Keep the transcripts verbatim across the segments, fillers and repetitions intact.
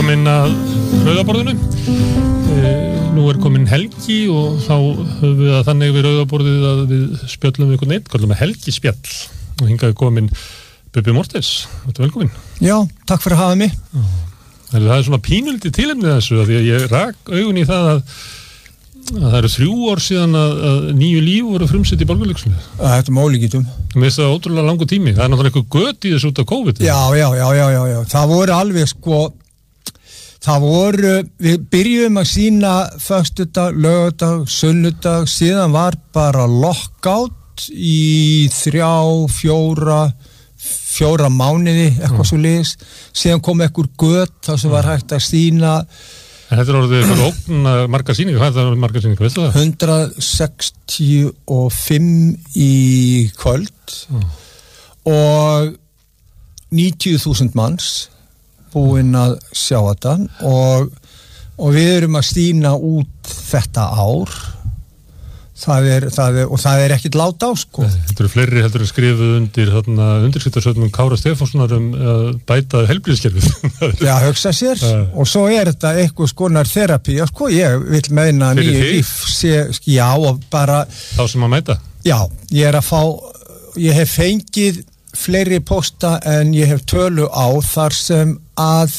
velkomin að rauðaborðinu. E, nú er komin helgi og þá höfum við að þannig við rauðaborðið að við spjöllum við ykkur neitt, kallum við helgispjall. Og hingað er komin Bubbi Mortens. Þetta velkomin. Já, takk fyrir að hafa mig. Það er svona pínulítið tilefnið þessu, því að ég rak augun í það að, að það eru þrjú ár síðan að, að nýju líf voru frumsett í Borgarleikhúsinu. Þetta er með ólíkindum. Mér finnst það ótrúlega langur tími. Það er náttúrulega eitthvað göt í þessu út af COVID. Já, já, já, já, já, já. Það voru alveg sko, það voru, við byrjum að sýna föstudag, laugardag, sunnudag, síðan var bara lockout í þrjá, fjóra, fjóra mánuði, eitthvað mm. svo liðs. Síðan kom ekkur göt, þar sem var hægt að sýna. En þetta er orðið eitthvað ógn marga sýningar, hvað er það marga sýningar, veistu það? hundrað sextíu og fimm í kvöld mm. og níutíu þúsund manns búin að sjá þetta og, og við erum að sýna út þetta ár það er, það er, og það er ekkert lát á sko. Þetta eru fleiri heldur að skrifuð undir undirskriftarsöfnum Kára Stefánssonar um að bæta heilbrigðiskerfið. Já, hugsa sér og svo er þetta eitthvað skonar þerapía sko, ég vil meina nýju líf sé, já og bara þá sem að mæta. Já, ég er að fá ég hef fengið fleiri posta en ég hef tölu á þar sem að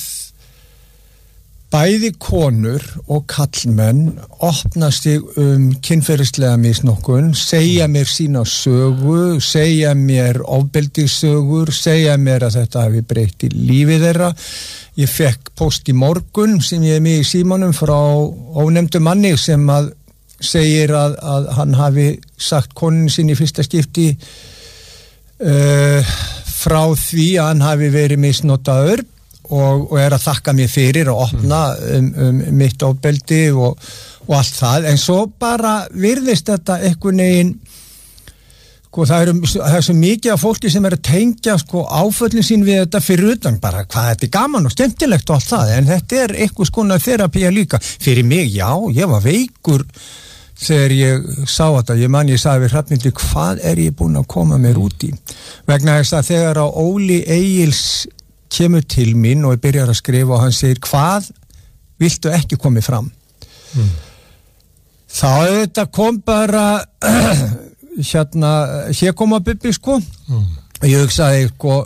bæði konur og kallmenn opna sig um kynferðislega misnotkun, segja mér sína sögu, segja mér ofbeldissögur, segja mér að þetta hafi breytt í lífi þeirra. Ég fekk post í morgun sem ég er með í símanum frá ónefndu manni sem að segir að, að hann hafi sagt konun sinni í fyrsta skipti uh, frá því að hann hafi verið misnotaður Og, og er að þakka mér fyrir að opna um, um mitt ofbeldi og, og allt það, en svo bara virðist þetta einhvern veginn sko, það, er, það er svo mikið af fólki sem er að tengja sko, áföllin sín við þetta fyrir utan bara hvað þetta er gaman og skemmtilegt og allt það, en þetta er eitthvað skona þerapía líka fyrir mig, já, ég var veikur þegar ég sá þetta, ég man ég sagði við Hrafnhildi, hvað er ég búin að koma mér út í vegna þess að þegar á Óli Egils kemur til mín og ég byrjar að skrifa og hann segir, hvað viltu ekki komið fram? Mm. Þá þetta kom bara hérna, hér kom að Bubbi sko mm. og ég hugsaði sko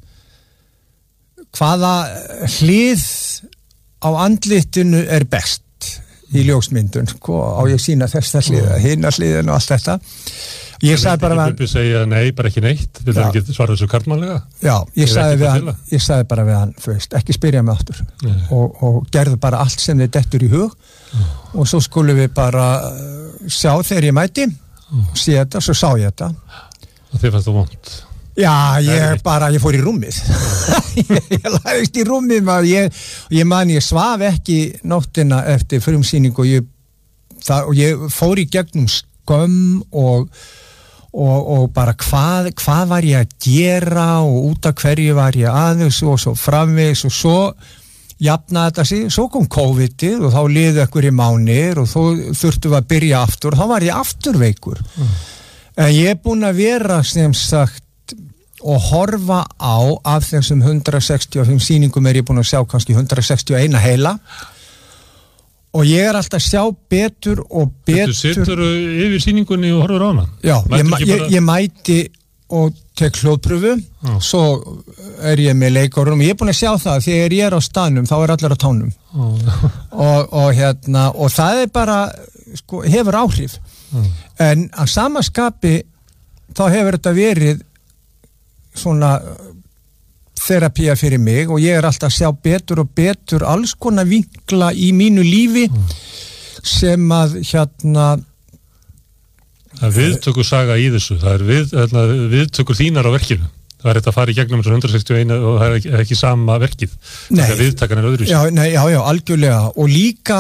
hvaða hlið á andlitinu er best í ljósmyndun sko, á ég sína þessa hliða, hina hliðin og allt þetta Ég sagði bara við hann... Bubbi segja nei, bara ekki neitt, vil hann ekki svara þessu karlmannlega? Já, ég sagði, við hann, ég sagði bara við hann, fyrst, ekki spyrja mig aftur og, og gerðu bara allt sem þið dettur í hug Nei. Og svo skulum við bara sjá þegar ég mæti, sé þetta, svo sá ég þetta. Og þið fannst þú vont? Já, ég bara, ég fór í rúmið. ég, ég lagðist í rúmið, maður, ég, ég man, ég svaf ekki nóttina eftir frumsýningu og ég, það, og ég fór í gegnum skömm og Og, og bara hvað, hvað var ég að gera og út af hverju var ég aðeins og svo framvegis og svo jafnaði þetta sig, svo kom COVID-ið og þá liðu ekkur í mánir og þá þurftum við að byrja aftur og þá var ég afturveikur. Mm. En ég er búin að vera sem sagt og horfa á af þessum hundrað sextíu og fimm sýningum er ég búin að sjá kannski hundrað sextíu og eitt heila. Og ég er alltaf að sjá betur og betur... Þú situr yfir sýningunni og horfur á hana? Já, ég, ég, ég mæti og tek hljóðpröfu, ah. svo er ég með leikarum. Ég er búin að sjá það, þegar ég er á staðnum, þá er allir á tánum. Ah. og, og, hérna, og það er bara, sko, hefur áhrif. Ah. En að sama skapi, þá hefur þetta verið svona... þerapía fyrir mig og ég er alltaf að sjá betur og betur alls konar vinkla í mínu lífi mm. sem að hérna það er viðtökur saga í þessu það er við, hérna, viðtökur þínar á verkinu það er þetta að fara í gegnum þessu hundrað sextíu og eitt og það er ekki, ekki sama verkið það er viðtakan en öðru já, nei, já, já, algjörlega og líka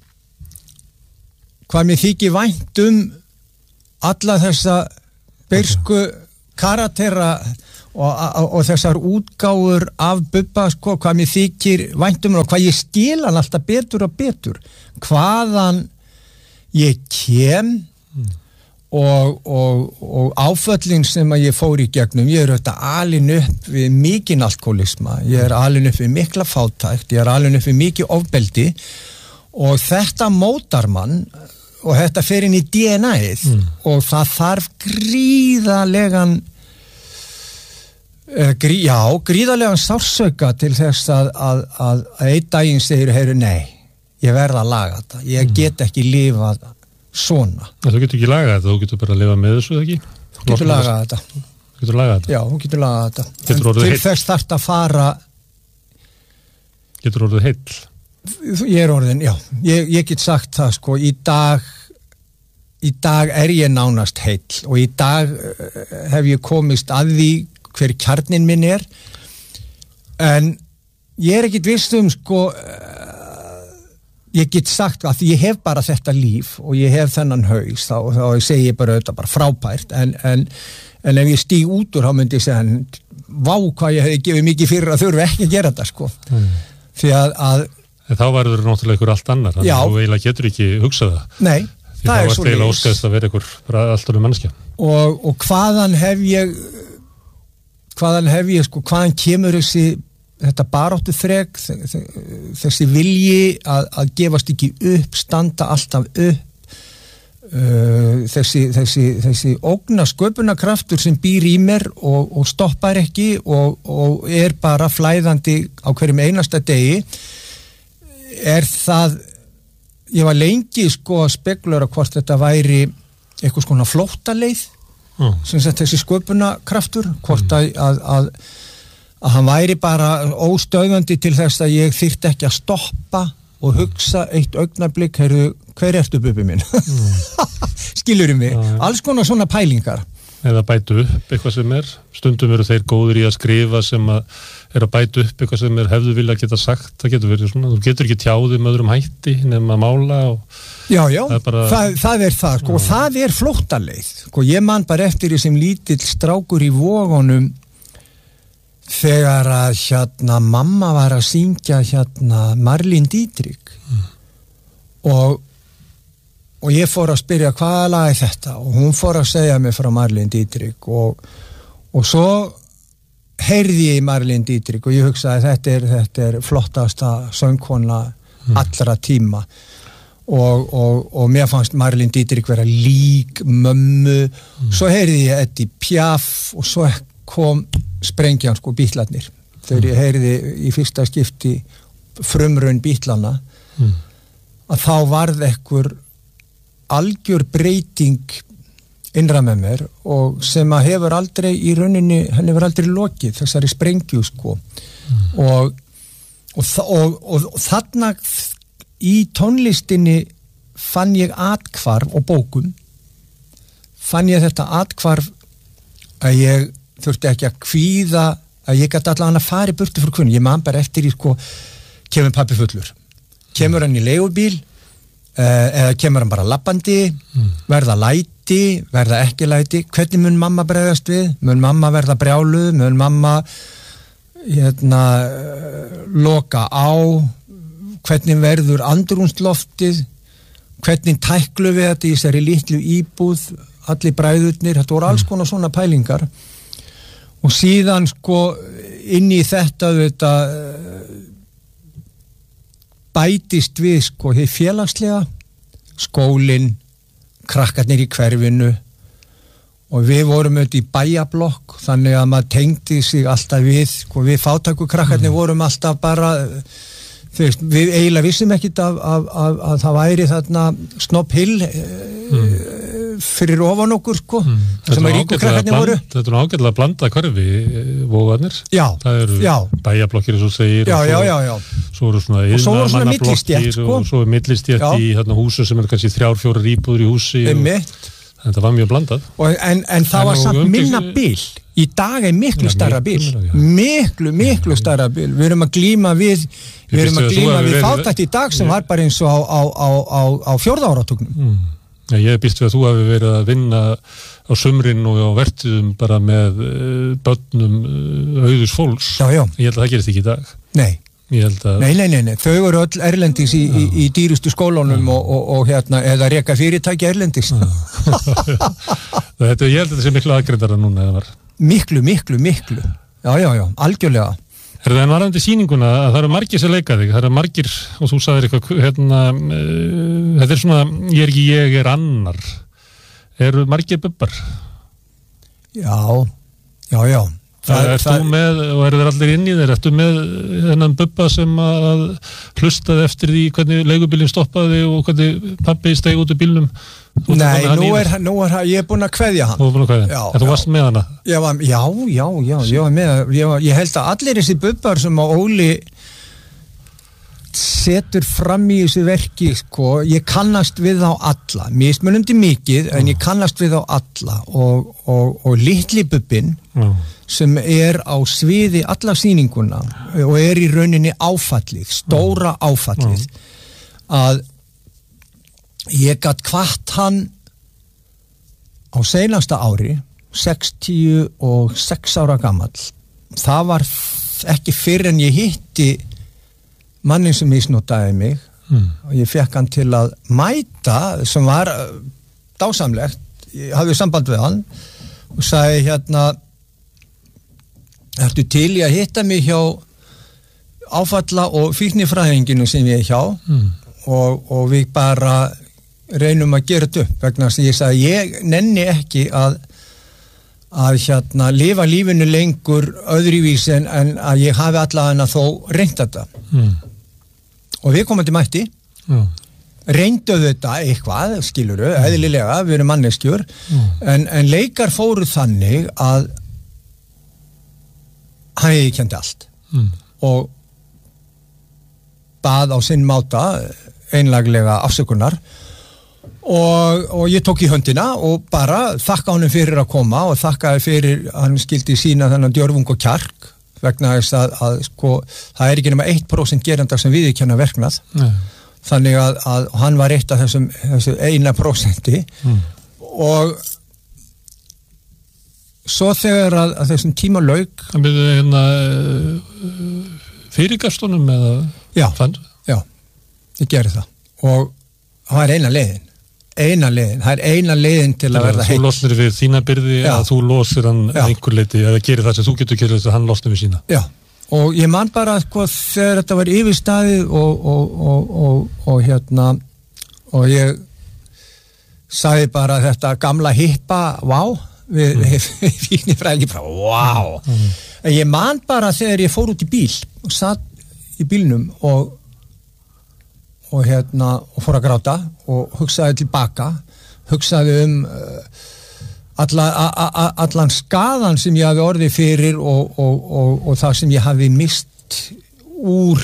hvað mér þykir vænt um alla þessa bersku karatera Og, og, og þessar útgáfur af Bubba sko, hvað mér þykir væntum og hvað ég skil hann alltaf betur og betur hvaðan ég kem mm. og, og, og áföllin sem að ég fór í gegnum, ég er auðvitað alin upp við mikinn alkoholisma, ég er alin upp við mikla fátækt, ég er alin upp við mikið ofbeldi og þetta mótar mann og þetta fer inn í D N A-ið mm. og það þarf gríðalegan uh, grí, já, gríðalegan sársauka til þess að, að, að, að einn daginn segir, heyru, nei, ég verð að laga þetta, ég mm. get ekki lifað svona. Þú getur ekki lagað þetta, þú getur bara að lifa með þessu, ekki? Þú getur lagað þetta. Þú getur lagað þetta? Já, þú getur lagað þetta. Getur en til heill. Þess þarft að fara... Getur orðið heill? Ég er orðin, já. Ég, ég get sagt það, sko, í dag, í dag er ég nánast heill og í dag hef ég komist að því hver kjarnin minn er, en ég er ekkit viss um, sko, ég get sagt að ég hef bara þetta líf og ég hef þennan haus, þá, þá segi ég bara þetta bara frábært, en, en, en ef ég stíg út úr, þá myndi ég segja, vá, hvað ég hefði gefið mikið fyrir að þurfa ekki að gera þetta, sko. Mm. Því að, að En þá verður náttúrulega ykkur allt annar, þannig að þú eiginlega getur ekki hugsað það. Nei, Því það er svo leys. Því þá er eiginlega óskæðist að vera ykkur bara allt önnur manneskja. Og, og hvaðan hef ég, hvaðan hef ég, sko, hvaðan kemur þessi, þetta baráttu þrek, þessi vilji að, að gefast ekki upp, standa alltaf upp, uh, þessi, þessi, þessi ógna sköpunarkraftur sem býr í mér og, og stoppar ekki og, og er bara flæðandi á hverjum einasta degi, er það, ég var lengi sko að spekulera hvort þetta væri eitthvað svona flóttaleið mm. sem sagt þessi sköpunarkraftur, hvort að, að, að, að hann væri bara óstöðvandi til þess að ég þyrfti ekki að stoppa og hugsa eitt augnablik, heyrðu, hver ertu bubbi minn? Mm. Skilurðu mig? Ja. Alls konar svona pælingar. Eða bætu upp eitthvað sem er, stundum eru þeir góður í að skrifa sem að er að bæta upp eitthvað sem er hefðu vilja geta sagt, það getur verið svona, þú getur ekki tjáðið með öðrum hætti nema að mála og já, já, það er, bara... það, það er það, sko, og það er flóttaleið, sko, ég man bara eftir því sem lítill strákur í Vogunum þegar að hérna mamma var að syngja hérna Marlene Dietrich mm. og og ég fór að spyrja hvaða lag er þetta og hún fór að segja mig frá Marlene Dietrich og, og svo heyrði ég Marlene Dietrich og ég hugsaði þetta er, þetta er flottasta söngkona mm. allra tíma og, og, og mér fannst Marlene Dietrich vera lík mömmu, mm. svo heyrði ég Eddie Piaf og svo kom sprengjan sko Bítlarnir þegar mm. ég heyrði í fyrsta skipti frumraun Bítlana mm. að þá varð ekkur algjör breyting innra með mér og sem að hefur aldrei í rauninni, henni hefur aldrei lokið þessari sprengju sko mm. og, og, og, og, og þarna í tónlistinni fann ég atkvarf og bókum fann ég þetta atkvarf að ég þurfti ekki að kvíða að ég gæti allavega að fara í burtu frá kunni, ég man bara eftir í sko kemur pabbi fullur, kemur hann í leigubíl eða kemur hann bara labbandi, mm. verða læti, verða ekki læti, hvernig mun mamma bregðast við, mun mamma verða brjáluð, mun mamma hérna loka á, hvernig verður andrúmsloftið, hvernig tæklu við þetta í þessari litlu íbúð, allir bræðurnir, þetta voru alls konar svona pælingar og síðan sko inn í þetta þetta bætist við sko því félagslega skólinn, krakkarnir í hverfinu og við vorum auðvitað í bæjablokk þannig að maður tengdi sig alltaf við sko við fátæku krakkarnir mm. vorum alltaf bara veist, við eiginlega vissum ekkit af, af, af, að það væri þarna Snob Hill mm. fyrir ofan okkur sko mm. það sem að ríku krakkarnir voru Þetta er ágætlega að blanda hverfi Vogarnir já, það eru já. bæjablokkir eins og segir já, og svo, já, já, já. svo eru svona iðnaðarmannablokkir sko. og svo er millistjætt í hérna, húsum sem er kannski þrjár, fjórar íbúður í húsi og, þetta var mjög blandað og, en, en það en var samt um, minna bíl í dag er miklu starra bíl miklu, miklu starra bíl við erum að glíma við við erum að glíma við fátækt í dag sem var bara eins og á, á, á, á, á fjórða áratugnum mm. Ja, ég býst við að þú hafi verið að vinna á sumrin og á vertíðum bara með uh, börnum uh, auðus fólks. Já, já. Ég held að það gerist ekki í dag. Nei, Ég held að... Nei, nei, nei, nei. Þau eru öll erlendis í, í, í dýrustu skólunum og, og, og hérna, eða reka fyrirtæki erlendis. Þetta, ég held að þetta sé miklu aðgreindara núna, eða var? Miklu, miklu, miklu. Já, já, já, algjörlega. Er það en varandi sýninguna að það eru margir sem leika þig, það eru margir, og þú sagðir eitthvað, hérna, uh, þetta er svona, ég er ekki ég, er annar. Eru margir bubbar? Já, já, já. Það, ertu það... með, og eru þeir allir inn í þeir, ertu með þennan bubba sem að hlustaði eftir því hvernig leigubílinn stoppaði og hvernig pabbi stegi út úr bílnum? Nei, nú er, nú er ég er búin að kveðja hann. Þú er búin að kveðja, já, en þú já. varst með hana? Ég var, já, já, já, ég var með, ég, var, ég held að allir þessi bubbar sem að Óli setur fram í þessu verki, sko, ég kannast við á alla, mismunandi mikið, en ég kannast við á alla og, og, og litli bubbinn, já. Sem er á sviði alla sýninguna og er í rauninni áfallið, stóra áfallið, að ég gat hvatt hann á seinasta ári, sextíu og sex ára gamall. Það var ekki fyrr en ég hitti mannin sem misnotaði mig mm. og ég fekk hann til að mæta, sem var dásamlegt. Ég hafði samband við hann og sagði hérna, ertu til í að hitta mig hjá áfalla og fíknifræðinginu sem ég er hjá mm. og, og við bara reynum að gera þetta upp vegna þess að ég sagði ég nenni ekki að að hérna lifa lífinu lengur öðruvísi en, en að ég hafi allavega þó reynt þetta mm. og við komum til mætti mm. reyndu þetta eitthvað skiluru, mm. eðlilega, við erum manneskjur mm. en, en leikar fóru þannig að hann hefði kendi allt mm. og bað á sinn máta einlaglega afsökunar og, og ég tók í höndina og bara þakka honum fyrir að koma og þakkaði fyrir hann skildi sína þennan djörfung og kjark vegna þess að, að sko, það er ekki nema eitt prósent gerandar sem viðurkenna verknað Nei. Þannig að, að hann var eitt af þessum, þessum eina prósenti mm. og svo þegar að, að þessum tíma lauk Það byrði hérna fyrirgastunum eða Já, fann? já, ég gerði það og það er eina leiðin eina leiðin, það er eina leiðin til að verða heill. Þú losnir við þína byrði eða þú losir hann einhver leiti eða gerir það sem þú getur gerir þess að hann losnir við sína. Já, og ég man bara sko þegar þetta var yfirstaðið og, og, og, og, og hérna og ég sagði bara þetta gamla hippa, vá við, mm. við, við fíknifræðingi bara, vá mm. en ég man bara þegar ég fór út í bíl og satt í bílnum og og hérna, og fór að gráta og hugsaði tilbaka hugsaði um uh, alla, a, a, allan skaðan sem ég hafi orðið fyrir og, og, og, og það sem ég hafi mist úr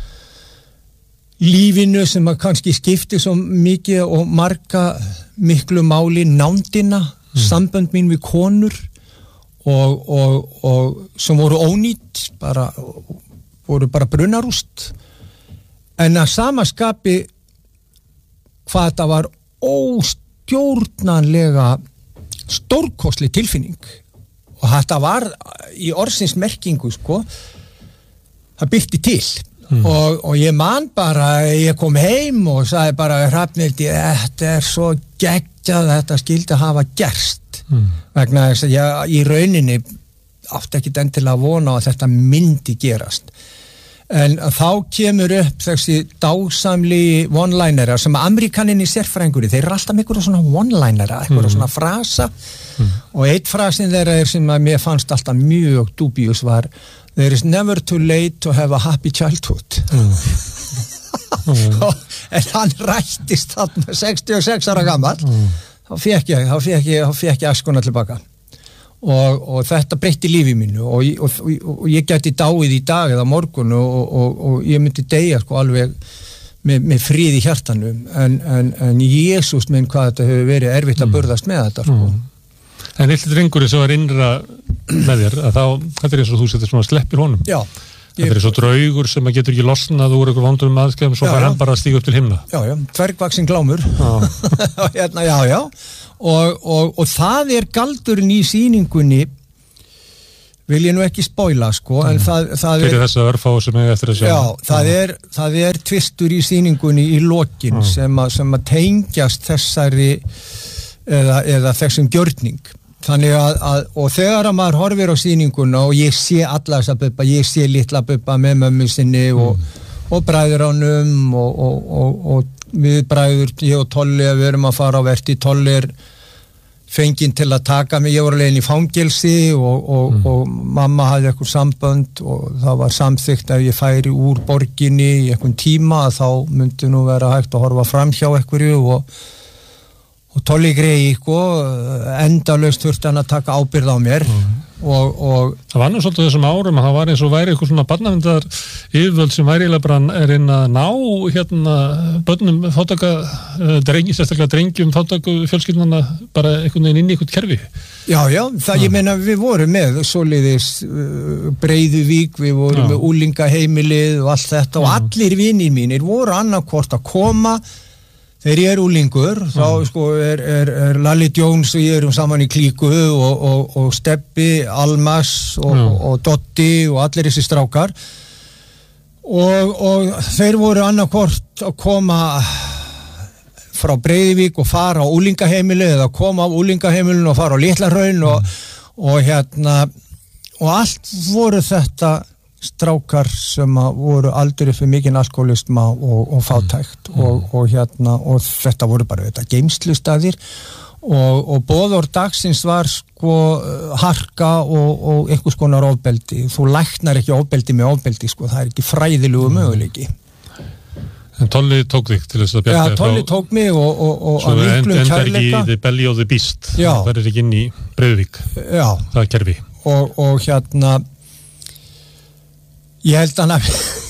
lífinu sem að kannski skipti svo mikið og marga miklu máli nándina, mm. sambönd mín við konur og, og, og sem voru ónýtt bara, voru bara brunarúst en að samaskapi hvað það var óstjórnanlega stórkostleg tilfinning og þetta var í orðsins merkingu sko það byrti til mm. og, og ég man bara ég kom heim og sagði bara Hrafnhildi, þetta er svo geggjað þetta skildi hafa gerst mm. vegna þess að ég í rauninni átti ekki endilega að vona að þetta myndi gerast en þá kemur upp þessi dásamli one-linera sem Amerikaninni sérfræðingur þeir eru alltaf með eitthvað svona one-linera eitthvað mm. svona frasa mm. og eitt frasin þeirra er sem að mér fannst alltaf mjög dubious var there is never too late to have a happy childhood mm. mm. en hann rættist þarna sextíu og sex ára gamall mm. þá fekk ég, þá fekk ég, þá fekk ég askuna tilbaka Og, og þetta breytti lífi mínu og, og, og, og ég gæti dáið í dag eða morgun og, og, og ég myndi deyja sko alveg með, með frið í hjartanu en, en, en Jesús minn hvað þetta hefur verið erfitt að burðast með þetta sko. Mm. En eitt drengurinn sem var innra með þér að þá, þetta er eins og þú setur svona sleppir honum Já, þetta er eins og draugur sem að getur ekki losnað úr einhver vondur um aðskæðum svo fær hann bara að stíga upp til himna Já, já, dvergvaxin glámur hérna, já, já Og, og, og það er galdurinn í sýningunni vil ég nú ekki spoila sko, en það, það er... Fyrir þess að örfá sem ég eftir að sjá. Já, það er, það er tvistur í sýningunni í lokin sem að, sem að tengjast þessari eða, eða þessum gjörning. Þannig að, að, og þegar að maður horfir á sýninguna og ég sé alla þessa Bubba, ég sé litla Bubba með mömmu sinni og, mm. og bræður ánum og, og, og, og við bræður, ég og Tolli, við erum að fara á verti, Tolli er fenginn til að taka mig, ég var alveg inn í fangelsi og, og, mm. og mamma hafði eitthvað sambönd og það var samþykkt að ég færi úr borginni í eitthvað tíma að þá myndi nú vera hægt að horfa fram hjá einhverju og og Tolli Grey, sko, endalaust þurfti hann að taka ábyrgð á mér mm. og, og það var nú svolítið þessum árum að það var eins og væri eitthvað svona barnavendar yfirvöld sem væri eiginlega bara er inn að ná hérna börnum fátaka drengi, sérstaklega drengjum fátaku fjölskyldnana bara einhvern veginn inn í eitthvað kerfi. Já, já, það ég meina við vorum með svoleiðis uh, Breiðuvík, við vorum já. Með úlingaheimilið og allt þetta já. Og allir vinir mínir voru annarkvort að koma. Þegar ég er úlingur, þá mm. sko er, er, er Lalli Jones og ég erum saman í klíku og, og, og Steppi, Almas og, mm. og, og Dotti og allir þessi strákar og, og þeir voru annarkvort að koma frá Breiðuvík og fara á úlingaheimili eða koma á úlingaheimilinu og fara á Litlahraun og, mm. og hérna og allt voru þetta strákar sem voru aldrei fyrir mikinn alkoholisma og, og fátækt mm. og, og hérna og þetta voru bara þetta geymslustaðir og, og boðorð dagsins var sko harka og, og einhvers konar ofbeldi, þú læknar ekki ofbeldi með ofbeldi sko, það er ekki fræðilegu möguleiki. En Tolli tók þig til þess að bjarga Já, Tolli tók mig og, og, og að miklum kærleika. Endar ekki í The Belly of the Beast, það er ekki inn í Breiðuvík, Já. Það er kerfi. Og, og hérna Ég held hann að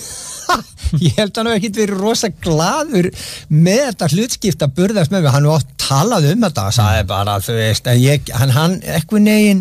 ég held hann að ekki verið rosa glaður með þetta hlutskipt að burðast með mig, hann var oft talað um þetta og sagði bara, þú veist, en ég, hann, hann eitthvað negin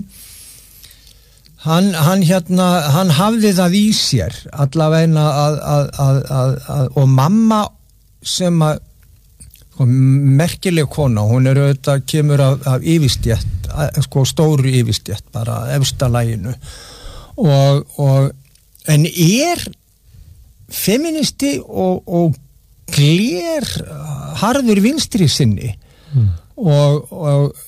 hann, hann hérna, hann hafði það í sér allavegna að, að, að, að, að og mamma sem að sko, merkileg kona, hún er auðvitað kemur af, af yfirstjætt, sko stóru yfirstjætt bara efsta laginu og, og en er feministi og, og gler harður vinstri sinni mm. og, og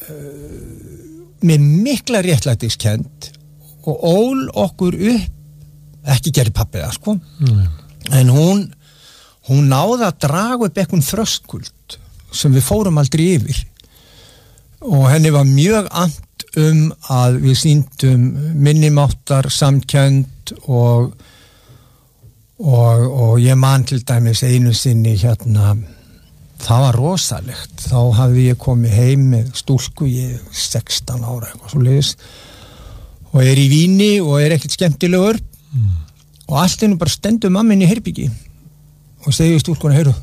með mikla réttlætiskennd og ól okkur upp ekki gerði pabbi það sko mm. en hún hún náði að draga upp eitthvað þröskuld sem við fórum aldrei yfir og henni var mjög ant um að við sýndum minnimáttar samkennd og, og, og ég man til dæmis einu sinni hérna, það var rosalegt, þá hafði ég komið heim með stúlku, ég er sextán ára eitthvað svo leiðis og er í víni og er ekkert skemmtilegur mm. og allt einu bara stendur mammin í herbyggi og segir stúlkuna, heyrðu,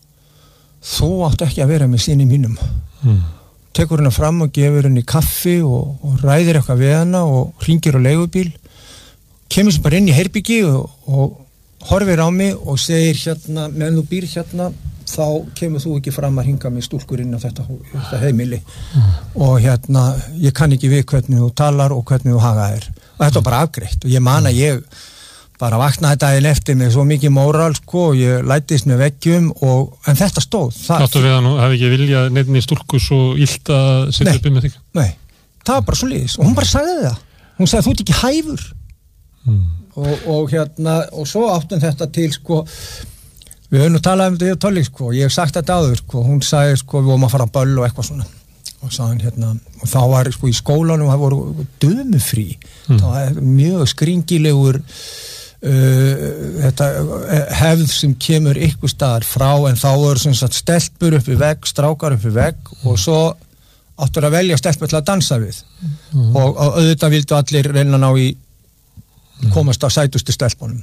þú átt ekki að vera með sinni mínum mm. tekur hennar fram og gefur henni kaffi og, og ræðir eitthvað við hana og hringir á leigubíl kemur sem bara inn í herbyggi og, og horfir á mig og segir hérna, meðan þú býr hérna þá kemur þú ekki fram að hringa með stúlkur inn á þetta, þetta heimili mm. og hérna, ég kann ekki við hvernig þú talar og hvernig þú hagaðir og þetta var bara afgreitt og ég man að ég bara vaknaði daginn eftir með svo mikið móral sko og ég lætist með veggjum og, en þetta stóð Náttu við að nú hafi ekki viljað neitt í stúlku svo illt að setja upp með þig? Nei, það var bara svo liðis og hún bara sagði það, hún sagði þú ert ekki hæfur mm. og, og hérna og svo áttum þetta til sko við höfum nú talað um þetta í Tolli sko ég hef sagt þetta áður sko, hún sagði sko við vorum að fara að böll og eitthvað svona og sagði hérna, og þá var sko í skólanum það voru dömufrí mm. það var mjög skringilegur uh, þetta hefð sem kemur ykkur staðar frá en þá voru sem sagt stelpur upp í vegg, strákar upp í vegg og svo áttur að velja stelpur til að dansa við mm. og, og auðvitað vildu allir reyna ná í komast á sætustu stelpunum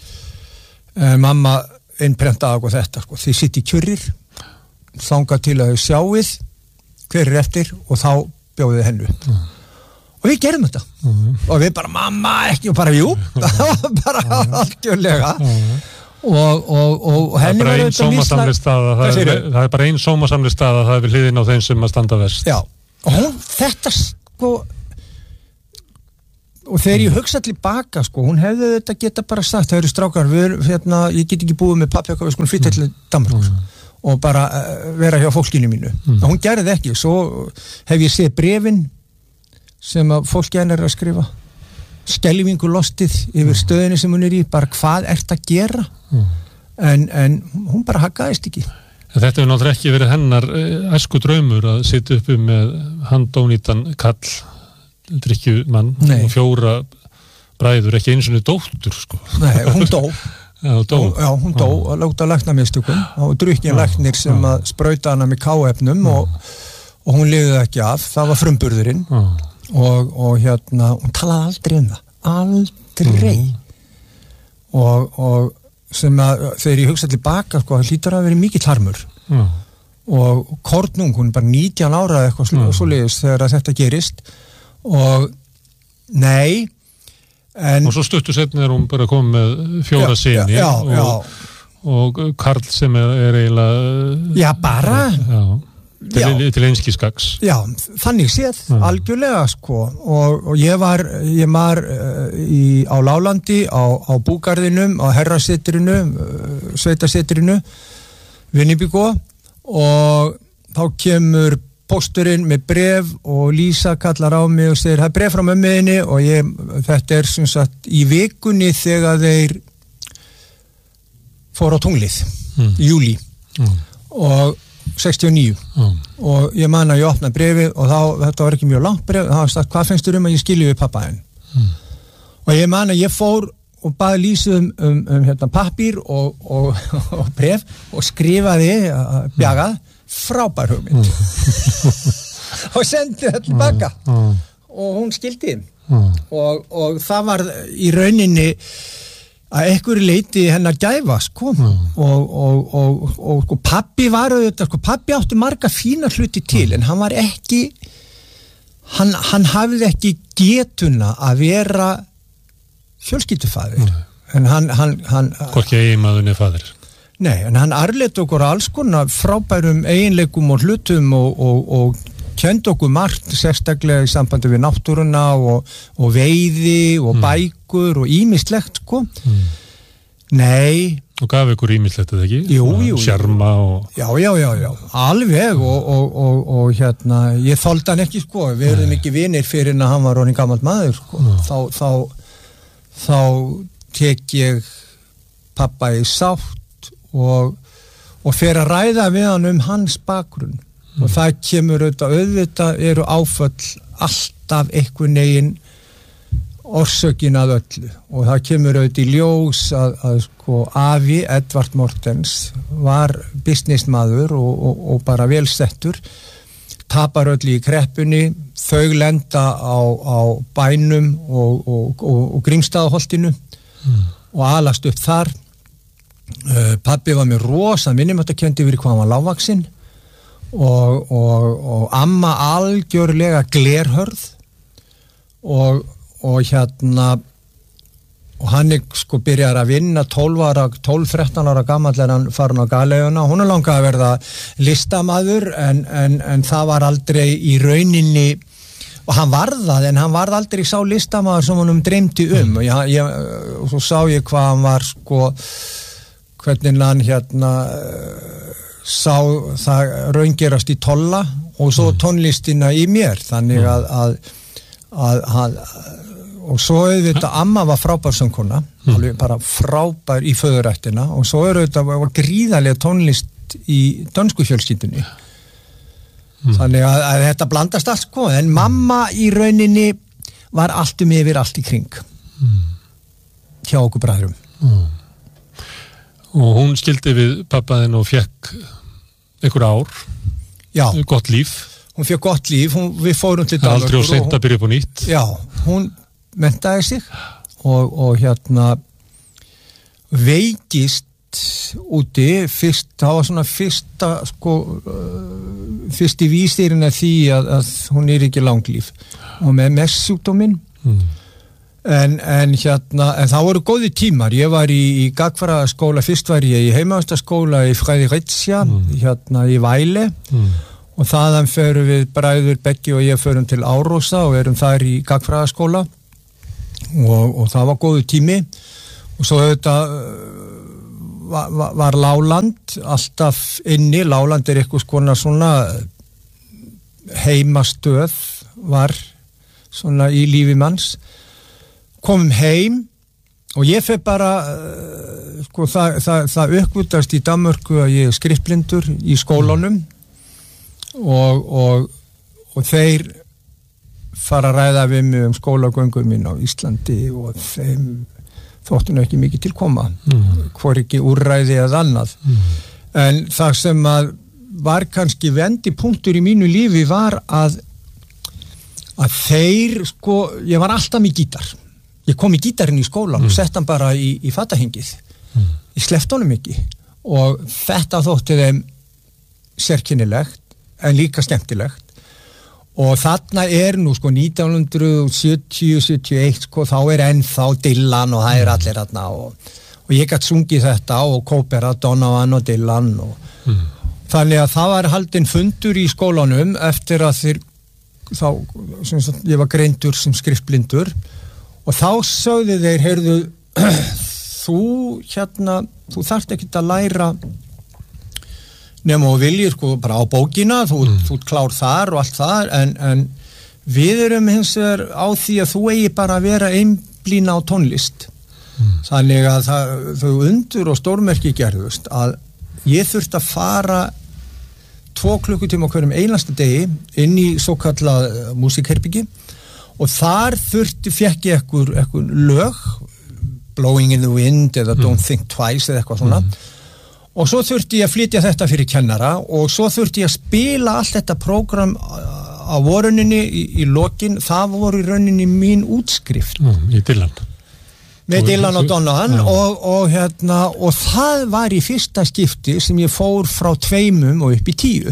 eh, mamma innprentaði okkur þetta sko. Þið sitt í kjurrir þangað til að þau sjáið hver er eftir og þá bjóðið hennu mm. og við gerum þetta mm. og við bara mamma ekki og bara jú það var bara mm. algjörlega mm. og, og, og henni var auðvitað mísla það er, það er bara einn sómasamli stað að það er við hliðin á þeim sem að standa verst já og hún, þetta sko og þegar ég hugsa til baka sko, hún hefði þetta geta bara sagt, það eru strákar við, hérna, ég get ekki búið með pappi okkar, við skulum flytja til Danmörk mm. og bara uh, vera hjá fólkinu mínu mm. og hún gerði ekki, svo hef ég séð bréfin sem að fólki hennar er að skrifa skelfingu lostið yfir mm. stöðinu sem hún er í, bara hvað ert að gera mm. en, en hún bara haggaðist ekki. Þetta hefur náttúrulega ekki verið hennar æsku draumur að sitja uppi með handónýtan kall drykkjumann og fjóra bræður, ekki einu sinni dóttur sko. Nei, hún dó Já, dó. Já, hún dó og láta læknamistökum og drukkin læknir sem að sprauta hana með káefnum og, og hún lifði ekki af, það var frumburðurinn og, og hérna hún talaði aldrei um það aldrei mm. og, og sem að þegar ég hugsa tilbaka sko, það hlýtur að vera mikill harmur mm. og Kornung, hún er bara nítján ára eitthvað mm. svoleiðis þegar þetta gerist og nei en, og svo stuttu setna er hún bara komið með fjóra syni já, og, já. og Karl sem er, er eiginlega já bara já, til, já. til einskískaks já, þannig séð, já. algjörlega sko og, og ég var, ég var uh, í, á Lálandi á, á búgarðinum, á herrasetrinu uh, sveitasetrinu Vinnibíko og þá kemur pósturinn með bref og Lísa kallar á mig og segir, það er bref frá mömmuðinni og ég, þetta er sem sagt í vikunni þegar þeir fór á tunglið mm. í júli mm. og sextíu og níu mm. og ég man að ég opnaði brefið og þá, þetta var ekki mjög langt bref, þá var sagt, hvað finnst þú um að ég skilji við pappa henn mm. og ég man að ég fór og baði Lísu um, um, um hérna, pappír og, og, og bref og skrifaði uh, bjagað frábær hugmynd mm. og sendi það tilbaka mm. og hún skildi mm. og, og það var í rauninni að einhverju leiti hennar gæfa sko mm. og, og, og, og, og pappi var auðvitað, sko pappi átti marga fína hluti til mm. en hann var ekki hann, hann hafði ekki getuna að vera fjölskyldufaðir mm. en hann, hann, hann hvorki eiginmaður niður faðir Nei, en hann arleit okkur alls konar frábærum eiginleikum og hlutum og, og, og kendi okkur margt sérstaklega í sambandi við náttúruna og, og veiði og mm. bækur og ýmislegt, sko. Mm. Nei. Og gaf ykkur ýmislegt, eða ekki? Jú, jú. Sjarma og... Já, já, já, já. Alveg og, og, og, og hérna, ég þoldi hann ekki, sko. Við erum ekki vinir fyrir en að hann var orðinn gamall maður, sko. Mm. Þá, þá, þá tek ég pappa í sátt og, og fer að ræða við hann um hans bakgrunn mm. og það kemur auðvitað, auðvitað eru áföll alltaf einhvern veginn orsökin að öllu og það kemur auðvitað í ljós að, að sko afi Edvard Mortens var businessmaður og, og, og bara velsettur tapar öllu í kreppunni þau lenda á, á bænum og, og, og, og Grímsstaðaholtinu mm. og alast upp þar. Uh, pabbi var með rosa minnumáttarkenndi yfir hvað hann var lágvaxinn og, og, og amma algjörlega glerhörð og, og hérna og hann er sko byrjar að vinna tólf ára, tólf þrettán ára gamall er hann farin á galeiðuna, hún er langað að verða listamaður en, en, en það var aldrei í rauninni og hann varð það en hann varð aldrei sá listamaður sem hann um dreymdi um mm. og, ég, ég, og svo sá ég hvað hann var sko hvernig hann hérna sá það raungerast í tolla og svo tónlistina í mér þannig að, að, að, að og svo auðvitað amma var frábær söngkona mm. alveg bara frábær í föðurættina og svo auðvitað var gríðarlega tónlist í dönsku fjölskyldunni mm. þannig að, að þetta blandast allt sko en mamma í rauninni var allt um yfir allt í kring mm. hjá okkur bræðrum mm. og hún skildi við pappaðinn og fekk einhver ár já. Gott líf hún fekk gott líf, hún, við fórum til Danmörkur aldrei og sent að byrja upp á nýtt já, hún menntaði sig og, og hérna veikist úti fyrst, það var svona fyrsta sko fyrsti vísirinn að því að, að hún er ekki langlíf og með messsjúkdóminn mm. En, en hérna, en það voru góði tímar, ég var í, í gagfræðaskóla, fyrst var ég í heimavistaskóla í Fredericia, mm. hérna í Væle mm. og þaðan förum við bræður Beggi og ég förum til Árósa og erum þar í gagfræðaskóla og, og það var góðu tími og svo þetta var, var, var Láland alltaf inni, Láland er eitthvað skona svona heimastöð var svona í lífi manns, komum heim og ég fer bara uh, sko það, það, það uppgötast í Danmörku að ég er skrifblindur í skólanum og, og, og þeir fara að ræða við mig um skólagöngu mín á Íslandi og þeim þóttu ekki mikið til koma mm. hvor ekki úrræði eða annað mm. en það sem að var kannski vendipunktur í mínu lífi var að að þeir sko, ég var alltaf með gítar ég kom í gítarinn í skólan mm. og sett hann bara í, í fatahengið mm. ég sleppti honum ekki og þetta þótti þeim sérkennilegt en líka skemmtilegt og þarna er nú sko nítján sjötíu til sjötíu og eitt sko þá er ennþá Dylan og það er allir þarna og, og ég gætt sungið þetta og Kópera, Donovan og Dylan og mm. þannig að það var haldinn fundur í skólanum eftir að þeir þá, sem sagt, ég var greindur sem skrifblindur og þá sögðu þeir, heyrðu, þú hérna, þú þarft ekkert að læra nema og viljir sko bara á bókina, þú, mm. þú klár þar og allt þar, en, en við erum hins vegar á því að þú eigi bara að vera einblína á tónlist. Mm. Þannig að það, þau undur og stórmerki gerðust að ég þurfti að fara tvo klukkutíma á hverjum einasta degi inn í svo kallað músíkherbyggi og þar þurfti fekk ég ekkur, ekkur lög Blowing in the Wind eða mm. Don't Think Twice eða eitthvað svona mm. og svo þurfti ég að flytja þetta fyrir kennara og svo þurfti ég að spila allt þetta prógram á voruninni í, í lokin, það voru í rauninni mín útskrift mm, í Dylan með Dylan og Donovan og, og, hérna, og það var í fyrsta skipti sem ég fór frá tveimum og upp í tíu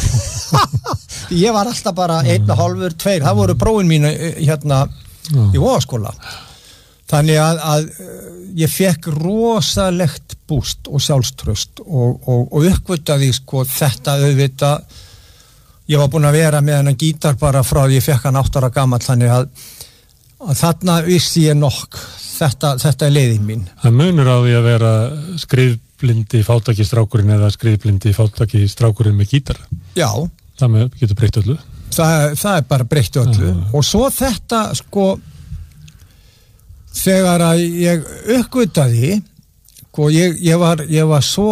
ég var alltaf bara einn og hálfur, tveir, það voru prófin mín hérna í Vogaskóla þannig að, að ég fekk rosalegt búst og sjálfströst og, og, og uppgötaði sko þetta auðvitað ég var búin að vera með hennan gítar bara frá því ég fekk hann átta ára gamall þannig að, að þarna vissi ég nokk Þetta, þetta er leiðin mín. Það munur á því að vera skrifblindi fátæki strákurinn eða skrifblindi fátæki strákurinn með gítar. Já. Það með, getur breytt öllu. Það, það er bara breytt öllu. Já. Og svo þetta, sko, þegar að ég uppgötaði, sko, ég, ég, var, ég var svo,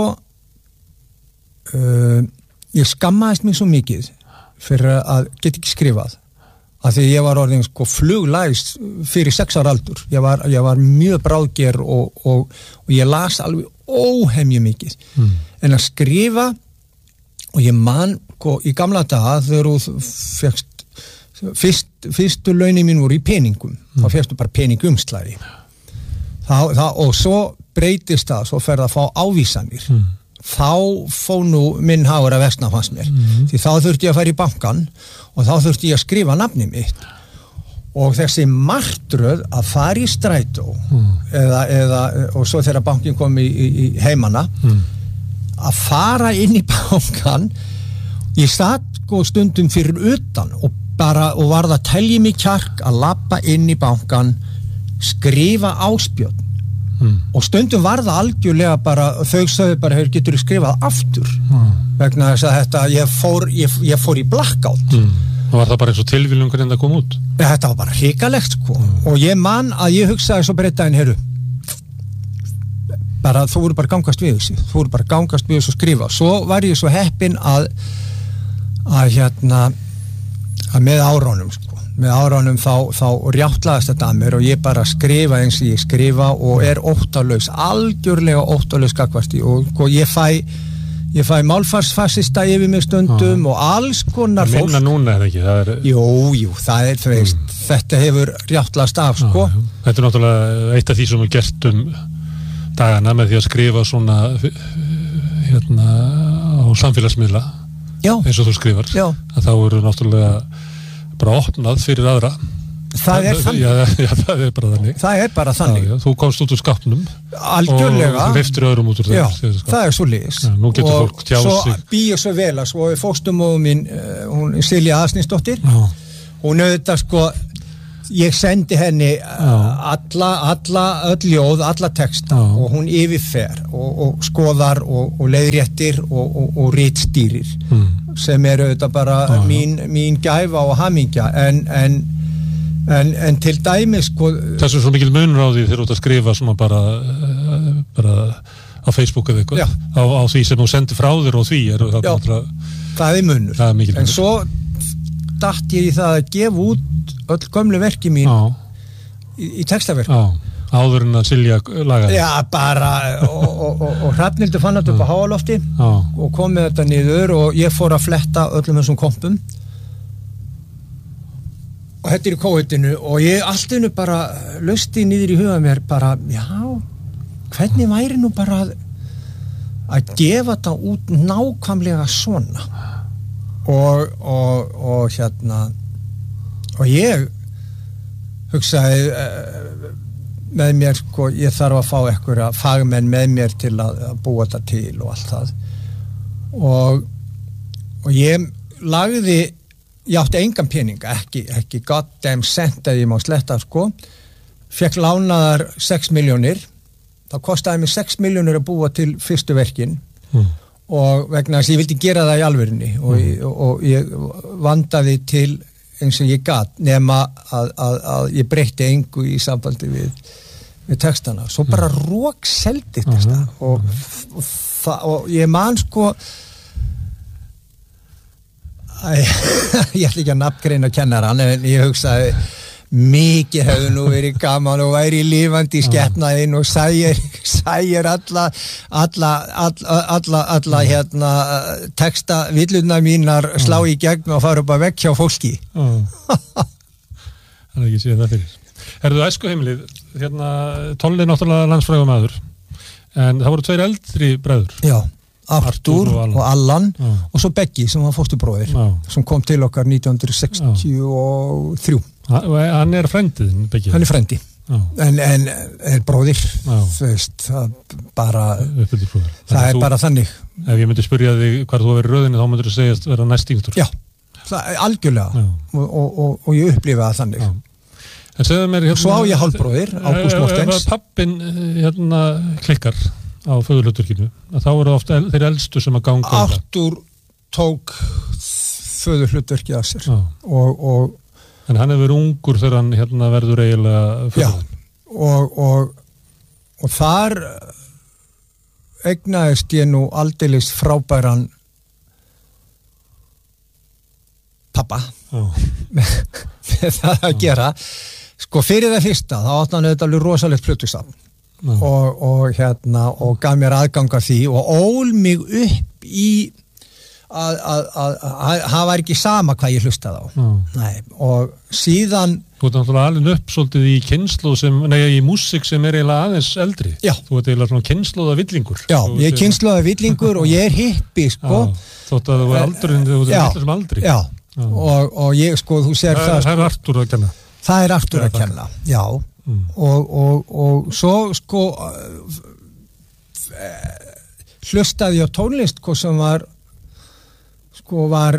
uh, ég skammaðist mig svo mikið fyrir að geta ekki skrifað. Að því ég var orðin sko fluglæs fyrir sex ára aldur. Ég var, ég var mjög bráðger og, og, og ég las alveg óhemju mikið. Mm. En að skrifa, og ég man sko, í gamla daga þegar þú fegst, fyrst, fyrstu launin mín voru í peningum. Mm. Þá fegstu bara peningumslæði. Það, það, og svo breytist það, svo fer það að fá ávísanir. Mm. Þá fó nú minn hagur að versna fannst mér. Mm. Því þá þurfti ég að fara í bankan og þá þurfti ég að skrifa nafnið mitt og þessi martröð að fara í strætó mm. eða, eða, og svo þegar bankin kom í, í, í heimana mm. að fara inn í bankan ég satt sko stundum fyrir utan og bara og varð að telja mig kjark að labba inn í bankan skrifa áspjörn mm. og stundum var það algjörlega bara þau sögðu bara, hefur getur skrifað aftur mm. vegna þess að þetta ég fór, ég, ég fór í blackout mm. og var það bara eins og tilviljungur en það kom út? Ja, þetta var bara hrikalegt sko mm. og ég man að ég hugsaði svo breytaðin heru bara þú voru bara gangast við þessu þú voru bara gangast við þessu og skrifa svo var ég svo heppinn að að hérna að með áránum sko með áránum þá, þá rjáttlaðist þetta að mér og ég bara skrifa eins og ég skrifa og er óttalaus, algjörlega óttalaus gagnvart því og sko, ég fæ ég fæ málfarsfasista yfir mig stundum ah. og alls konar fólk minna núna er ekki það er... jú, jú, það er veist, mm. þetta hefur rjáttlaðist af sko. ah, þetta er náttúrulega eitt af því sem við gert um dagana með því að skrifa svona hérna á samfélagsmiðla já. Eins og þú skrifar já. Að þá eru náttúrulega bara opnað fyrir aðra það er þannig já, já, það er bara þannig, það er bara þannig. Já, já. Þú komst út úr skápnum algjörlega og hleyptir öðrum út úr þeim já, það er svo lýs nú getur og fólk tjáð svo sig býja svo vel að svo fóstumóðu mín hún Silja Asninsdóttir hún auðvitað sko ég sendi henni alla, alla, öll ljóð, alla texta Já. Og hún yfirfer og, og skoðar og, og leiðréttir og, og, og ritstýrir mm. sem er auðvitað bara Já. mín, mín gæfa og hamingja en, en, en, en til dæmis sko, þessu svo mikil munur á því þegar þú ert að skrifa svona bara, bara á Facebook eða eitthvað á, á því sem þú sendir frá þér og því er það, Já, það er munur það er mikil munur en svo datt ég í það að gefa út öll gömlu verki mín Já. í, í textaverk Já, áður en að Silja lagaði Já, bara og, og, og, og Hrafnhildur fann þetta upp á Háalofti Já. og kom með þetta niður og ég fór að fletta öllum þessum kompum og þetta er í kóitinu og ég allt innu bara lausti niður í huga mér bara, já, hvernig væri nú bara að, að gefa þetta út nákvæmlega svona og, og, og hérna og ég hugsaði uh, með mér sko, ég þarf að fá einhverja fagmenn með mér til að, að búa þetta til og allt það og, og ég lagði ég átti engan peninga, ekki, ekki goddamn cent að ég má sletta sko fekk lánaðar sex milljónir það kostaði mig sex milljónir að búa til fyrstu verkin mm. og vegna þess að ég vildi gera það í alvörinni og, mm. ég, og, og ég vandaði til eins og ég gat nema að, að, að ég breytti engu í sambandi við, við textana svo bara mm. rók seldist mm. það og, og, og, og ég man sko að, ég ætla ekki að nafngreina kennarann en ég hugsaði mikið hefðu nú verið gaman og væri lífandi skepnaðinn og sægir, sægir alla alla, alla, alla, alla hérna texta villurnar mínar slá í gegn og fara upp að vekk hjá fólki Það er ekki séð það fyrir Herðu æskuheimilið, hérna Tolli er náttúrulega landsfrægur maður en það voru tveir eldri bræður Já, Artur, Artur og Allan, og, Allan og svo Beggi sem var fósturbróðir sem kom til okkar nítján hundruð sextíu og þrjú Hann er frændiðinn, Beggi? Hann er frændi, en, en er bróðir, þú veist, það bara, það er þú, bara þannig. Ef ég myndi spyrja þig hvar þú verið röðinni, þá myndir þú segja að vera næstingur. Já, það er algjörlega, og, og, og, og ég upplifa það þannig. Já. En segðu mér hérna... Svo á ég hálfbróðir, Ágúst Mortens. Ef pappin hérna klikkar á föðurhlutverkinu, þá eru ofta el, þeir eldstu sem að ganga... Artur tók föðurhlutverkið af sér og... og En hann hefur verið ungur þegar hann hérna verður eiginlega fullorðinn. Já, og, og, og þar eignaðist ég nú aldeilis frábæran pappa með, með það að gera. Sko fyrir það fyrsta, þá átti hann auðvitað alveg rosalegt plötusafn og, og hérna og gaf mér aðgang að því og ól mig upp í að, að, að, að það var ekki sama hvað ég hlustaði á. Nei, og síðan Þú ert náttúrulega alveg upp svolítið í kynnslóð sem, nei, í músík sem er eiginlega aðeins eldri. Já. Þú ert eiginlega svona kynnslóða villingur. Já, ég er kynnslóða villingur og ég er hippi, sko. Já, þótt að þú er aldurinn, þú ert villir sem aldri. Já, já. Og, og ég, sko, þú sér það... Það er Artur að kenna. Það er Artur að kenna, já. Mm. Og, og, og svo, sko, hlustaði ég á tónlist, hvað sem var, sko, var...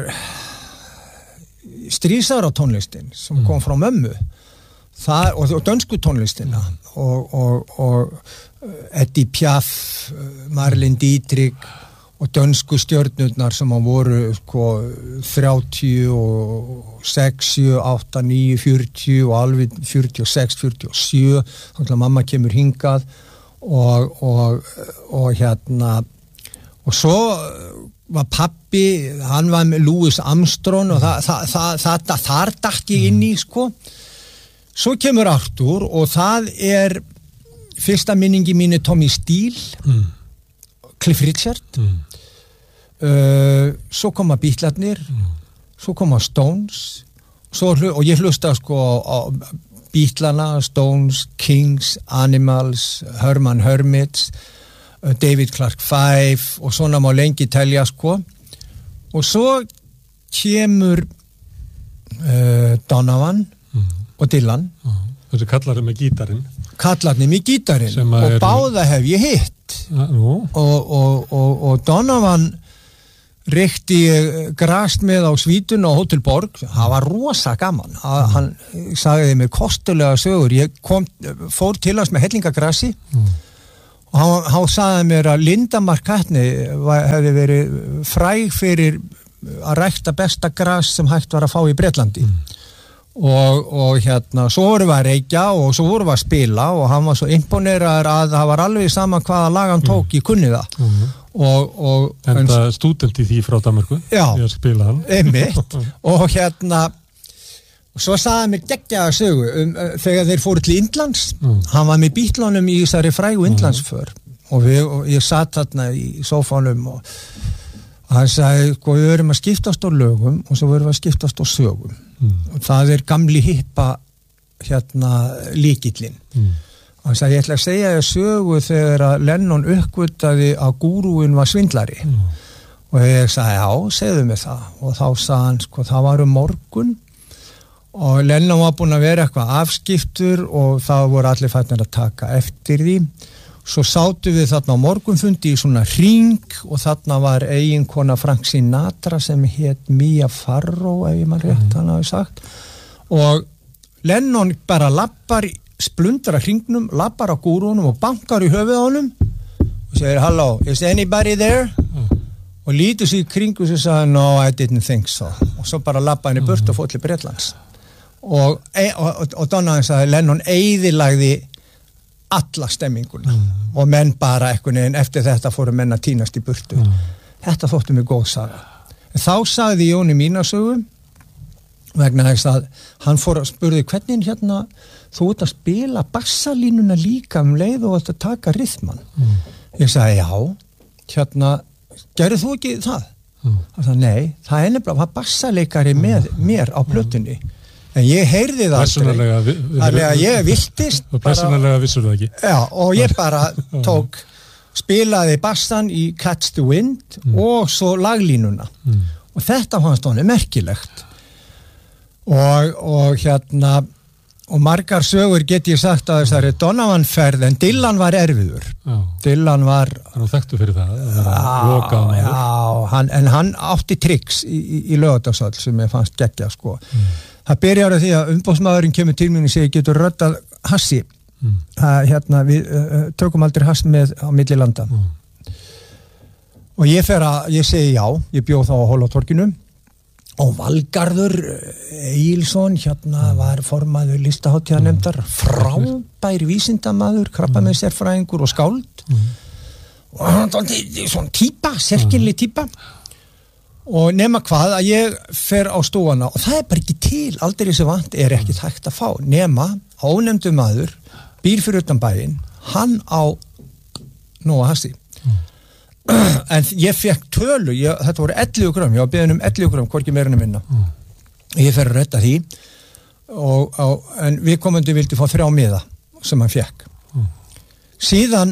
strísara tónlistin sem kom frá mömmu það, og, og dönsku tónlistina og, og, og Edith Piaf, Marlene Dietrich og dönsku stjörnurnar sem voru sko, þrjátíu og sex, sjö, átta, níu, fjörutíu og alveg fjörutíu og sex, fjörutíu og sjö þannig að mamma kemur hingað og, og, og hérna og svo var pappi, hann var með Louis Armstrong og það, það, það, það, það þar datt ég inn í, sko. Svo kemur Artur og það er fyrsta minningi mín er Tommy Steele, mm. Cliff Richard, mm. uh, svo koma Beatlarnir, mm. svo koma Stones, svo, og ég hlusta sko á Beatlana, Stones, Kings, Animals, Herman Hermits, David Clark Five og svona má lengi telja sko og svo kemur uh, Donovan mm. og Dylan uh, þessi kallarinn með gítarinn kallarinn með gítarinn og er... báða hef ég hitt uh, uh. og, og, og, og Donovan reykti grasmið á svítun á Hótel Borg, það var rosa gaman, mm. hann sagði mér kostulega sögur, ég kom, fór til hans með hellingagrassi mm. og hann, hann sagði mér að Linda McCartney hefði verið fræg fyrir að rækta besta gras sem hægt var að fá í Bretlandi mm. og, og hérna, svo vorum við að reykja og svo vorum við að spila og hann var svo imponeraður að það var alveg sama hvaða lag hann tók, mm. ég kunni það mm. Og, og, en það stúdent í því frá Danmörku já, ég að spila hann einmitt, og hérna og svo sagði hann mér geggjaða sögu um, uh, þegar þeir fóru til Indlands mm. hann var með Bítlunum í þessari frægu Indlandsför mm. og, við, og ég satt þarna í sófanum og, og hann sagði, sko, við verum að skiptast á lögum og svo verum við að skiptast á sögum mm. og það er gamli hippa hérna lykillinn mm. og hann sagði, ég ætla að segja þér sögu þegar að Lennon uppgötaði að gúrúin var svindlari mm. og ég sagði, já, segðu mig það og þá sagði hann, sko, það var um morgun og Lennon var búin að vera eitthvað afskiptur og það voru allir fætnir að taka eftir því svo sátu við þarna á morgunfundi í svona hring og þarna var eiginkona Frank Sinatra sem hét Mia Farrow, ef ég mann rétt mm. hann hafi sagt og Lennon bara lappar splundar að hringnum, lappar á gúrunum og bankar í höfuð á honum og segir, hello, is anybody there? Mm. og lítur sig í kringu og sagði, no, I didn't think so og svo bara lappa hann í burt mm. og fór til Bretlands og, og, og, og Donnan sagði, Lennon eyðilagði alla stemminguna mm. og menn bara eitthvað neginn eftir þetta fóru menn að tínast í burtu mm. þetta þóttu mig góð saga en þá sagði Jóni mína sögu vegna þess að hann fór að spurði hvernig hérna þú ert að spila bassalínuna líka um leið og að taka rytman mm. ég sagði já hérna, gerðu þú ekki það? Mm. hann sagði nei, það er nefnilega var bassaleikari með mm. mér á plötunni en ég heyrði það aldrei þannig að ég viltist og personalega vissur það ekki já, og ég bara tók spilaði bassan í Catch the Wind mm. og svo laglínuna mm. og þetta fannst honum merkilegt og, og hérna og margar sögur get ég sagt að þessari Donovan-ferð en Dylan var erfiður já. Dylan var hann var þekktur fyrir það, það já, já, hann, en hann átti tricks í, í, í Laugardalshöll sem ég fannst geggja sko. mm. það byrjar á því að umboðsmaðurinn kemur til mín og segir getur röddað hassi mm. að, hérna, við uh, tökum aldrei hass með á milli landa mm. og ég fer að ég segi já, ég bjóð þá á Hólatorginu og Valgarður Egilsson hérna mm. var formaður listahátíðarnefndar mm. frábær vísindamaður krabbameinsins sérfræðingur og skáld mm. og hann var svona típa, sérkennileg típa og nema hvað að ég fer á stúana og það er bara ekki til aldrei sem vant er ekki hægt að fá nema ónefndu maður býr fyrir utan bæinn hann á Nóa Hassi en ég fekk tölu ég, þetta voru ellefu grömm, ég var beðin um ellefu grömm hvorki meira en minna mm. ég fer að redda því og, og, en viðkomandi vildi fá þrjá miða sem hann fekk mm. síðan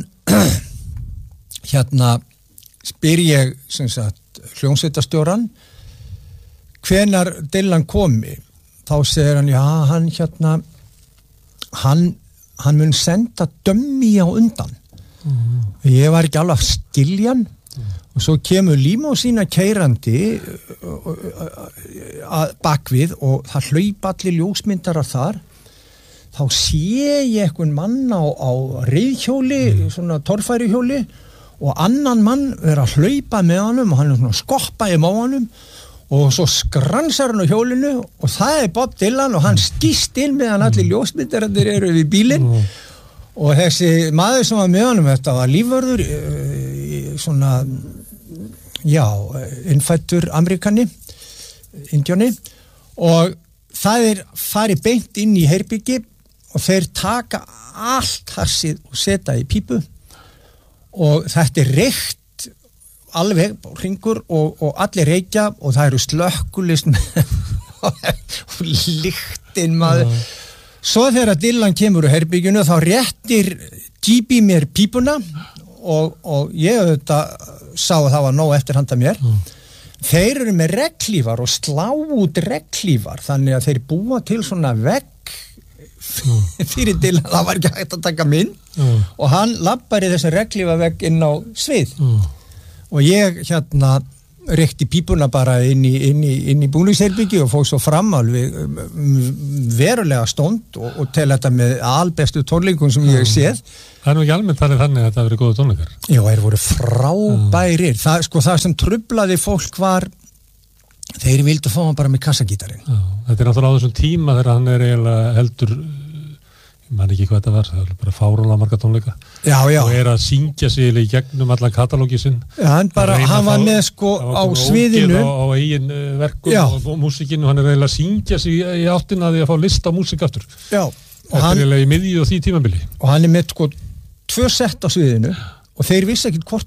hérna spyr ég sem sagt hljómsveitarstjóran hvenar Dylan komi þá segir hann já hann hérna hann, hann mun senda dömmi á undan Mm. ég var ekki alveg að skilja hann mm. og svo kemur límósína keyrandi að bakvið og það hlaupa allir ljósmyndarar þar þá sé ég einhvern mann á, á reiðhjóli, mm. svona torfærihjóli og annan mann vera að hlaupa með honum og hann er svona skoppa í móanum og svo skransar hann á hjólinu og það er Bob Dylan og hann skýst inn meðan allir ljósmyndararnir eru við bílinn mm. og þessi maður sem var með honum þetta var lífvörður svona já, innfættur Amerikani Indjóni og það er farið beint inn í herbyggi og þeir taka allt hassið og setja í pípu og þetta er reykt alveg hringur og, og allir reykja og það eru slökkulist og lyktin maður mm. Svo þegar Dylan kemur úr herbyggjunu þá réttir G B mér pípuna og, og ég auðvitað sá að það var nóg eftir handa mér. Mm. Þeir eru með reglífar og slá út reglífar þannig að þeir búa til svona vegg mm. fyrir Dylan, það var ekki hægt að taka mynd mm. og hann lappar í þessi reglífavegg inn á svið mm. og ég hérna reykti pípuna bara inn í, inn í, inn í búningsherbergi og fór svo fram alveg verulega stónd og, og tel þetta með albestu tónleikum sem ég hef séð. Það er nú ekki almennt talið þannig að þetta hafi verið góða tónleikar. Já, þeir voru frábærir. Það, sko, það sem truflaði fólk var þeir vildu fá hann bara með kassagítarinn. Já, þetta er náttúrulega á þessum tíma þegar hann er eiginlega heldur, ég man ekki hvað þetta var, það er bara fáránlega marga tónleika. Já, já. Og er að syngja sig í gegnum allan katalógi sinn. Já, hann bara, hann var með sko á sviðinu. Á, á eigin verkum já. og, og músikinu, hann er eiginlega að syngja sig í áttina því að fá list á músik aftur. Já. Þetta er eiginlega í miðju og því tímabili. Og hann er með sko tvö sett á sviðinu og þeir vissi ekkert hvort